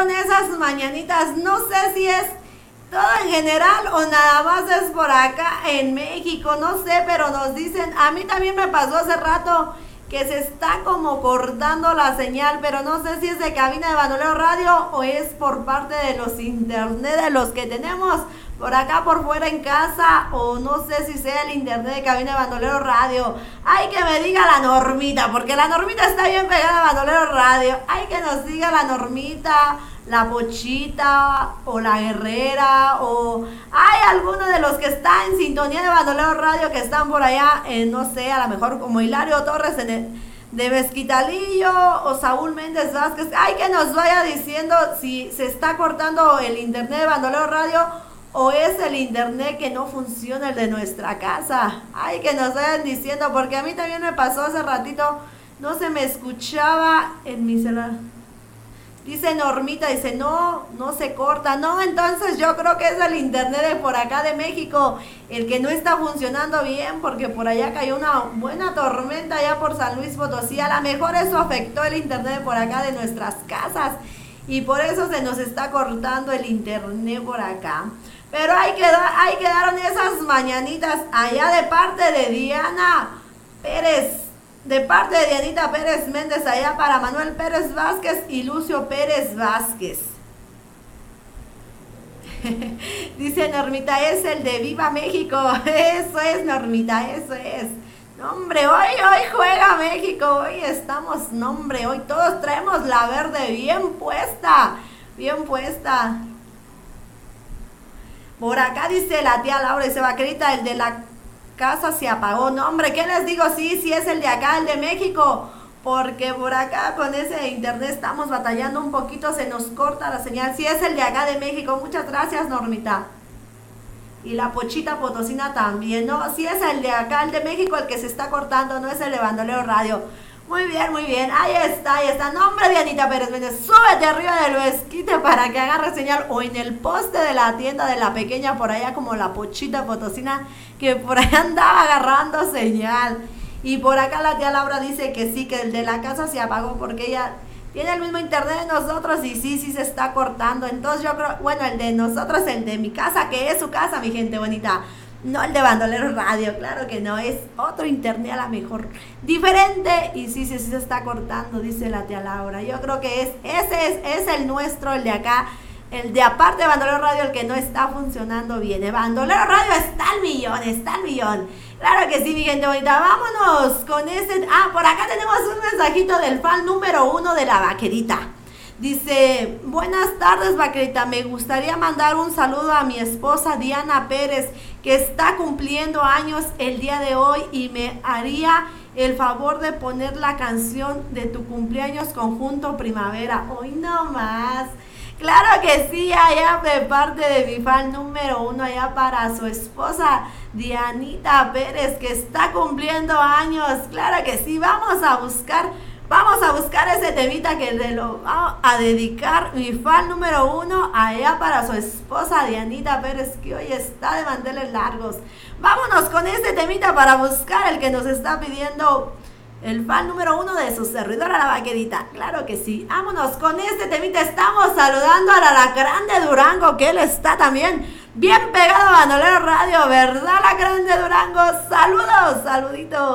dieron esas mañanitas. No sé si es todo en general o nada más es por acá en México, no sé, pero nos dicen, a mí también me pasó hace rato que se está como cortando la señal, pero no sé si es de cabina de Bandolero Radio o es por parte de los internet de los que tenemos por acá por fuera en casa, o no sé si sea el internet de cabina de Bandolero Radio. Hay que me diga la Normita, porque la Normita está bien pegada a Bandolero Radio. Hay que nos diga la Normita, la Pochita o la Guerrera, o hay alguno de los que está en sintonía de Bandolero Radio que están por allá, no sé, a lo mejor como Hilario Torres de Mezquitalillo o Saúl Méndez Vázquez. Hay que nos vaya diciendo si se está cortando el internet de Bandolero Radio o es el internet que no funciona, el de nuestra casa. Ay, que nos vayan diciendo, porque a mí también me pasó hace ratito, no se me escuchaba en mi celular. Dice Normita, dice, no se corta. No, entonces yo creo que es el internet de por acá de México el que no está funcionando bien, porque por allá cayó una buena tormenta allá por San Luis Potosí. A lo mejor eso afectó el internet de por acá de nuestras casas y por eso se nos está cortando el internet por acá. Pero ahí quedaron esas mañanitas allá de parte de Diana Pérez, de parte de Dianita Pérez Méndez, allá para Manuel Pérez Vázquez y Lucio Pérez Vázquez. Dice Normita, es el de Viva México. Eso es, Normita, eso es. No, hombre, hoy juega México, hoy estamos, no, hombre, hoy todos traemos la verde bien puesta, bien puesta. Por acá dice la tía Laura, dice, Vaquerita, el de la casa se apagó. No, hombre, ¿qué les digo? Sí es el de acá, el de México, porque por acá con ese internet estamos batallando un poquito, se nos corta la señal. Sí es el de acá de México. Muchas gracias, Normita. Y la Pochita Potosina también, ¿no? Sí es el de acá, el de México, el que se está cortando, no es el de Bandolero Radio. Muy bien, ahí está. No, hombre, Dianita Pérez Méndez, súbete arriba del esquite para que agarre señal, o en el poste de la tienda de la pequeña por allá, como la Pochita Potosina, que por allá andaba agarrando señal. Y por acá la tía Laura dice que sí, que el de la casa se apagó porque ella tiene el mismo internet de nosotros y sí se está cortando. Entonces yo creo, bueno, el de nosotros, el de mi casa, que es su casa, mi gente bonita. No el de Bandolero Radio, claro que no, es otro internet a lo mejor diferente y sí se está cortando, dice la tía Laura. Yo creo que ese es el nuestro, el de acá, el de aparte de Bandolero Radio, el que no está funcionando bien. El Bandolero Radio está al millón. Claro que sí, mi gente bonita. Vámonos con ese. Por acá tenemos un mensajito del fan número 1 de la Vaquerita. Dice, buenas tardes, Vaquerita, me gustaría mandar un saludo a mi esposa Diana Pérez, que está cumpliendo años el día de hoy y me haría el favor de poner la canción de tu cumpleaños Conjunto Primavera. Hoy no más. Claro que sí, allá de parte de mi fan número 1, allá para su esposa Dianita Pérez, que está cumpliendo años. Claro que sí, vamos a buscar ese temita que le lo va a dedicar mi fan número 1 allá para su esposa Dianita Pérez, que hoy está de manteles largos. Vámonos con ese temita para buscar el que nos está pidiendo el fan número 1 de su servidora la Vaquerita. Claro que sí, vámonos con este temita. Estamos saludando al Alacrán de Durango, que él está también bien pegado a Bandolero Radio, ¿verdad, Alacrán de Durango? Saludos, saluditos.